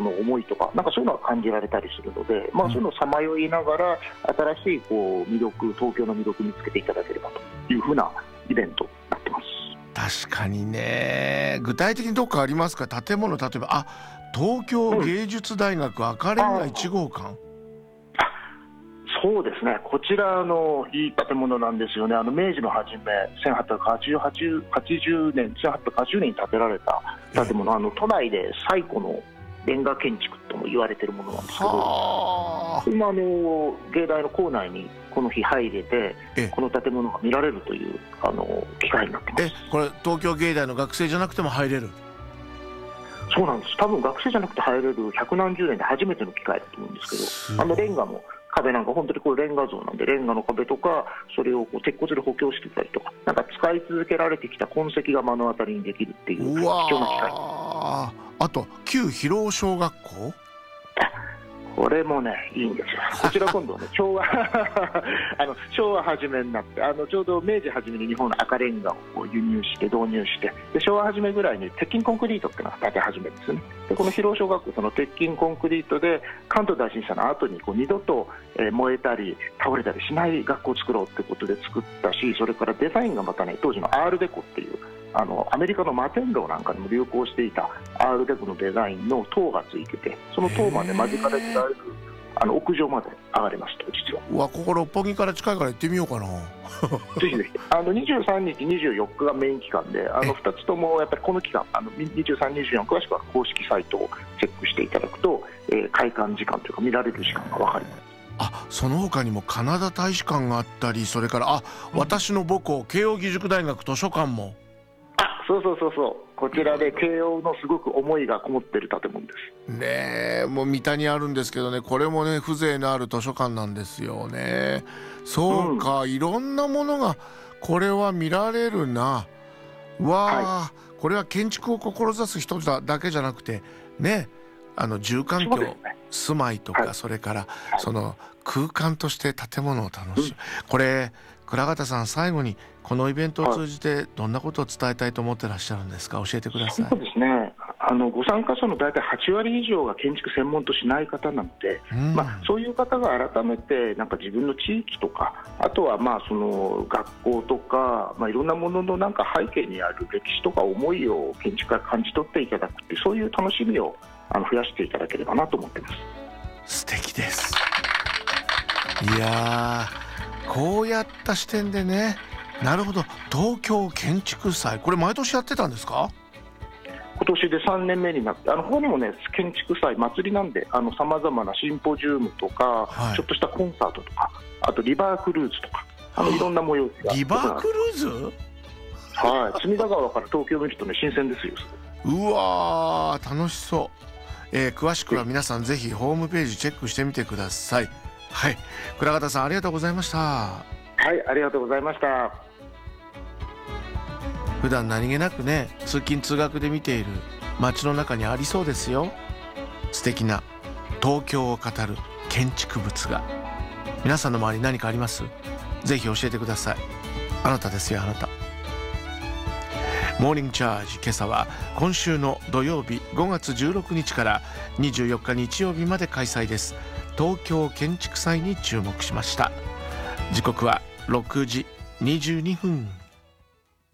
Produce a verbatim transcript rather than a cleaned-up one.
の思いとか、なんかそういうのが感じられたりするので、まあ、そういうのをさまよいながら新しいこう魅力、東京の魅力を見つけていただければというふうなイベントになってます。 確かにね。具体的にどっかありますか？建物、例えばあ東京芸術大学赤レンガいち号館、うん、 そうですね、こちらのいい建物なんですよね。あの明治の初めせんはっぴゃくはちじゅうねんせんはっぴゃくはちじゅうねんに建てられた建物、あの都内で最古のレンガ建築とも言われているものなんですけど、今あの芸大の構内にこの日入れてこの建物が見られるというあの機会になってます。 えこれ東京芸大の学生じゃなくても入れる？ そうなんです。多分学生じゃなくて入れる百何十年で初めての機会だと思うんですけど、あのレンガの壁なんか本当にこれレンガ像なんで、レンガの壁とかそれをこう鉄骨で補強してたりとか、なんか使い続けられてきた痕跡が目の当たりにできるっていう貴重な機会。 あと旧広尾小学校、 これもねいいんですよ。こちら今度はね昭和あの昭和初めになって、あのちょうど明治初めに日本の赤レンガをこう輸入して導入して、で昭和初めぐらいに鉄筋コンクリートっていうのが建て始めるんですよね。でこの広尾小学校、その鉄筋コンクリートで関東大震災の後にこう二度と、えー、燃えたり倒れたりしない学校を作ろうってことで作ったし、それからデザインがまたね当時のアールデコっていうあのアメリカの摩天楼なんかにも流行していたアールデコのデザインの塔がついてて、その塔まで間近で見られるあの屋上まで上がれますと。実はうわここ六本木から近いから行ってみようかなぜひぜひあのにじゅうさんにちにじゅうよっかがメイン期間で、あのふたつともやっぱりこの期間あのにじゅうさん、にじゅうよん詳しくは公式サイトをチェックしていただくと、えー、開館時間というか見られる時間が分かります。 あその他にもカナダ大使館があったり、それからあ、うん、私の母校慶應義塾大学図書館も、 あそうそうそうそう、こちらで慶応のすごく思いがこもっている建物ですね。えもう三田にあるんですけどね、これもね風情のある図書館なんですよね。そうか、うん、いろんなものがこれは見られるな。わあ、はい、これは建築を志す人だけじゃなくてね、あの住環境、ね、住まいとか、はい、それから、はい、その空間として建物を楽しむ、うん、これ倉形さん、最後にこのイベントを通じてどんなことを伝えたいと思ってらっしゃるんですか？教えてください。 そうですね、あのご参加者の大体はちわり以上が建築専門としない方なので、うんまあ、そういう方が改めてなんか自分の地域とか、あとはまあその学校とか、まあ、いろんなもののなんか背景にある歴史とか思いを建築家感じ取っていただくって、そういう楽しみをあの増やしていただければなと思っています。 素敵です。いやー、こうやった視点でね、なるほど、東京建築祭、これ毎年やってたんですか？ 今年でさんねんめになって、あのここにもね建築祭祭りなんで、さまざまなシンポジウムとか、はい、ちょっとしたコンサートとか、あとリバークルーズとか、あのいろんな催しが。リバークルーズ、はい、隅田川から東京見るとね新鮮ですよ。 うわー楽しそう、えー、詳しくは皆さんぜひホームページチェックしてみてください。はい、倉形さんありがとうございました。 はい、ありがとうございました。 普段何気なくね通勤通学で見ている街の中にありそうですよ、素敵な東京を語る建築物が。皆さんの周りに何かあります？ぜひ教えてください。あなたですよ、あなた。モーニングチャージ、今朝は今週の土曜日ごがつじゅうろくにちからにじゅうよっか日曜日まで開催です。東京建築祭に注目しました。時刻はろくじにじゅうにふん。